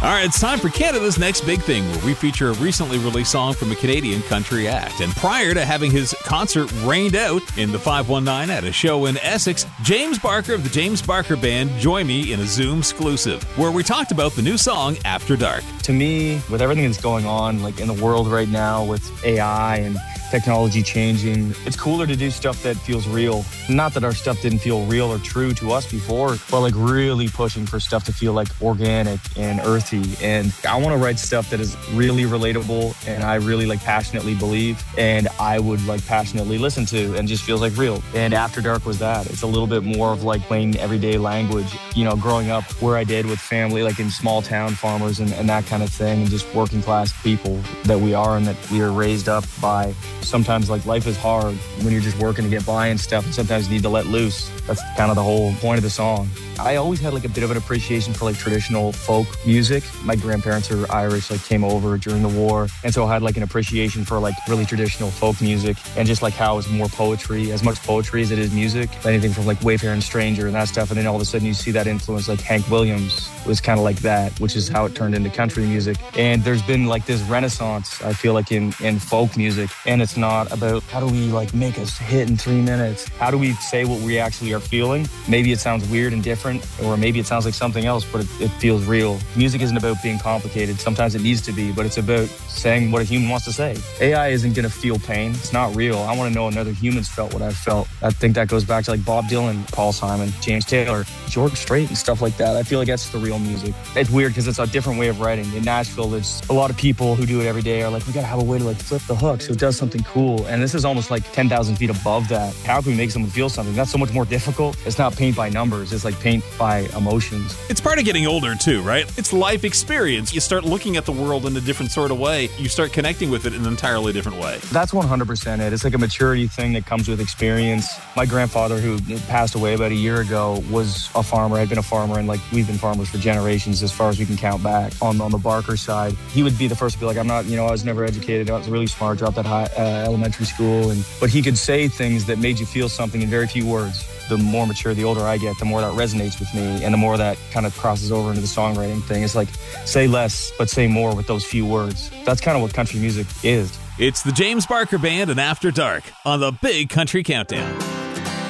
All right, it's time for Canada's Next Big Thing, where we feature a recently released song from a Canadian country act. And prior to having his concert rained out in the 519 at a show in Essex, James Barker of the James Barker Band joined me in a Zoom exclusive, where we talked about the new song, After Dark. To me, with everything that's going on like in the world right now with AI and technology changing, it's cooler to do stuff that feels real. Not that our stuff didn't feel real or true to us before, but like really pushing for stuff to feel like organic and earthy. And I want to write stuff that is really relatable and I really like passionately believe and I would like passionately listen to and just feels like real. And After Dark was that. It's a little bit more of like plain everyday language, you know, growing up where I did with family, like in small town farmers and that kind of thing, and just working class people that we are and that we are raised up by. Sometimes like life is hard when you're just working to get by and stuff, and sometimes you need to let loose. That's kind of the whole point of the song. I always had like a bit of an appreciation for like traditional folk music. My grandparents are Irish, like came over during the war. And so I had like an appreciation for like really traditional folk music and just like how it's more poetry, as much poetry as it is music. Anything from like Wayfaring Stranger and that stuff. And then all of a sudden you see that influence, like Hank Williams was kind of like that, which is how it turned into country music. And there's been like this renaissance, I feel like in folk music. And it's not about how do we like make a hit in 3 minutes? How do we say what we actually are feeling? Maybe it sounds weird and different, or maybe it sounds like something else, but it feels real. Music isn't about being complicated. Sometimes it needs to be, but it's about saying what a human wants to say. AI isn't going to feel pain. It's not real. I want to know another human's felt what I've felt. I think that goes back to like Bob Dylan, Paul Simon, James Taylor, George Strait and stuff like that. I feel like that's the real music. It's weird because it's a different way of writing. In Nashville, there's a lot of people who do it every day are like, we got to have a way to like flip the hook so it does something cool. And this is almost like 10,000 feet above that. How can we make someone feel something? That's so much more difficult. It's not paint by numbers. It's like paint by emotions. It's part of getting older too, right? It's life experience. You start looking at the world in a different sort of way. You start connecting with it in an entirely different way. That's 100% it. It's like a maturity thing that comes with experience. My grandfather, who passed away about a year ago, was a farmer, had been a farmer, and like we've been farmers for generations as far as we can count back on the Barker side. He would be the first to be like, I'm not, I was never educated. I was really smart, dropped out of elementary school. But he could say things that made you feel something in very few words. The more mature, the older I get, the more that resonates with me and the more that kind of crosses over into the songwriting thing. It's like, say less, but say more with those few words. That's kind of what country music is. It's the James Barker Band and After Dark on the Big Country Countdown.